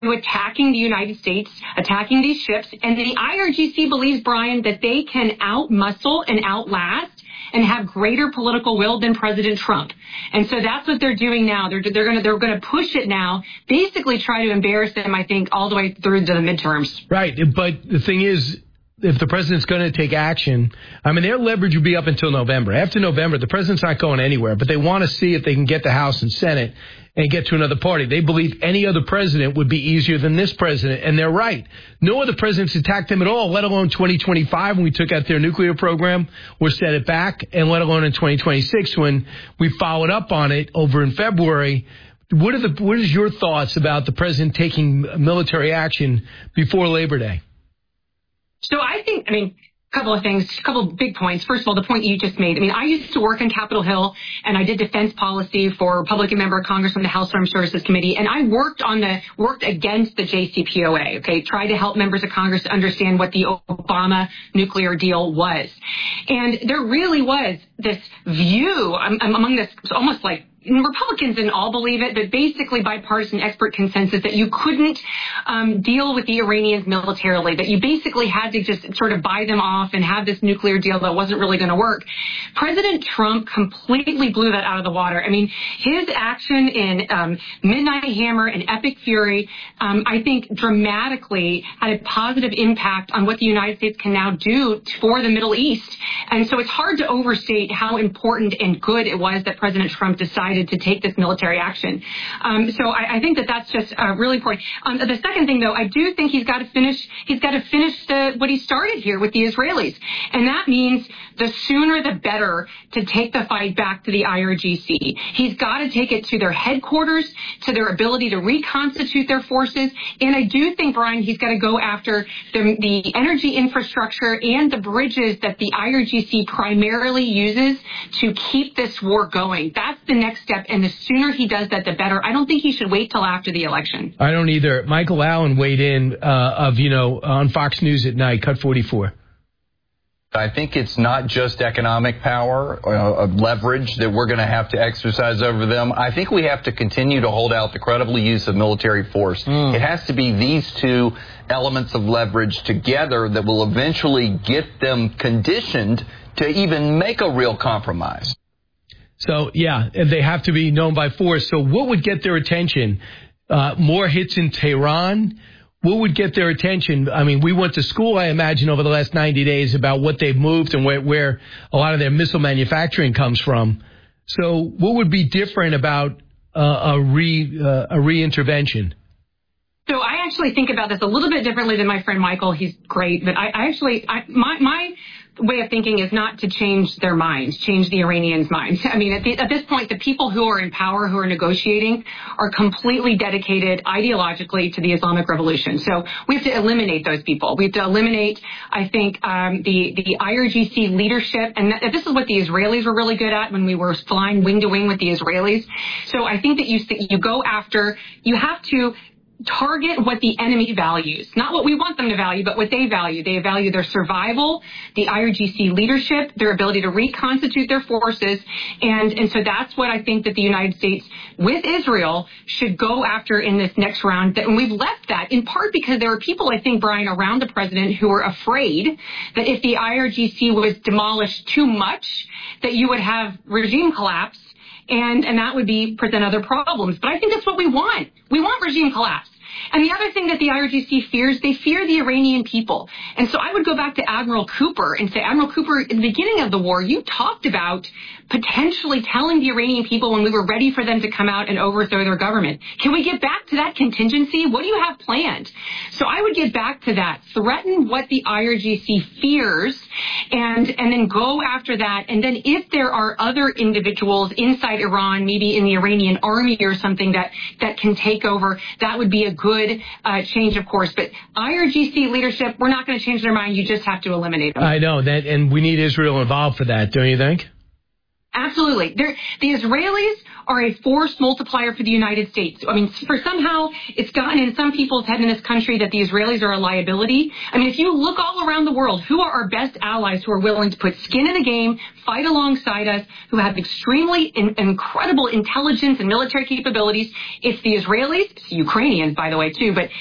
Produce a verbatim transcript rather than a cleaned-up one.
attacking the United States, attacking these ships. And the I R G C believes, Brian, that they can outmuscle and outlast and have greater political will than President Trump. And so that's what they're doing now. They're they're going to they're going to push it now, basically try to embarrass them, I think, all the way through to the midterms. Right. But the thing is, if the president's going to take action, I mean, their leverage will be up until November. After November, the president's not going anywhere, but they want to see if they can get the House and Senate and get to another party. They believe any other president would be easier than this president, and they're right. No other presidents attacked them at all, let alone twenty twenty-five when we took out their nuclear program or set it back, and let alone in twenty twenty-six when we followed up on it over in February. What are the what is your thoughts about the president taking military action before Labor Day? So I think, I mean, a couple of things, a couple of big points. First of all, the point you just made. I mean, I used to work on Capitol Hill, and I did defense policy for Republican member of Congress on the House Armed Services Committee, and I worked on the worked against the J C P O A. Okay, tried to help members of Congress understand what the Obama nuclear deal was, and there really was this view um, among this almost like. Republicans didn't all believe it, but basically bipartisan expert consensus that you couldn't um, deal with the Iranians militarily, that you basically had to just sort of buy them off and have this nuclear deal that wasn't really going to work. President Trump completely blew that out of the water. I mean, his action in um, Midnight Hammer and Epic Fury, um, I think dramatically had a positive impact on what the United States can now do for the Middle East. And so it's hard to overstate how important and good it was that President Trump decided to take this military action. Um, so I, I think that that's just uh, really important. Um, the second thing, though, I do think he's got to finish. He's got to finish the, what he started here with the Israelis, and that means the sooner the better to take the fight back to the I R G C. He's got to take it to their headquarters, to their ability to reconstitute their forces, and I do think, Brian, he's got to go after the, the energy infrastructure and the bridges that the I R G C primarily uses to keep this war going. That's the next step, and the sooner he does that, the better. I don't think he should wait till after the election. I don't either. Michael Allen weighed in uh, of, you know, on Fox News at night, Cut forty-four. I think it's not just economic power, uh, of leverage that we're going to have to exercise over them. I think we have to continue to hold out the credible use of military force. Mm. It has to be these two elements of leverage together that will eventually get them conditioned to even make a real compromise. So, yeah, they have to be known by force. So what would get their attention? Uh, more hits in Tehran? What would get their attention? I mean, we went to school, I imagine, over the last ninety days about what they've moved and where, where a lot of their missile manufacturing comes from. So what would be different about uh, a re uh, a reintervention? So I actually think about this a little bit differently than my friend Michael. He's great, but I, I actually, I, my my way of thinking is not to change their minds, change the Iranians' minds. I mean, at, the, at this point, the people who are in power, who are negotiating, are completely dedicated ideologically to the Islamic Revolution. So we have to eliminate those people. We have to eliminate, I think, um, the, the I R G C leadership. And th- this is what the Israelis were really good at when we were flying wing to wing with the Israelis. So I think that you, you go after, you have to target what the enemy values, not what we want them to value, but what they value. They value their survival, the I R G C leadership, their ability to reconstitute their forces. And, and so that's what I think that the United States with Israel should go after in this next round. And we've left that in part because there are people, I think, Brian, around the president who are afraid that if the I R G C was demolished too much, that you would have regime collapse. And, and that would be present other problems. But I think that's what we want. We want regime collapse. And the other thing that the I R G C fears, they fear the Iranian people. And so I would go back to Admiral Cooper and say, Admiral Cooper, in the beginning of the war, you talked about potentially telling the Iranian people when we were ready for them to come out and overthrow their government. Can we get back to that contingency? What do you have planned? So I would get back to that. Threaten what the I R G C fears and, and then go after that. And then if there are other individuals inside Iran, maybe in the Iranian army or something that, that can take over, that would be a good uh, change, of course. But I R G C leadership, we're not going to change their mind. You just have to eliminate them. I know that, and we need Israel involved for that, don't you think? Absolutely. They're, the Israelis are a force multiplier for the United States. I mean, for somehow it's gotten in some people's head in this country that the Israelis are a liability. I mean, if you look all around the world, who are our best allies who are willing to put skin in the game, fight alongside us, who have extremely in, incredible intelligence and military capabilities? It's the Israelis, it's the Ukrainians, by the way, too, but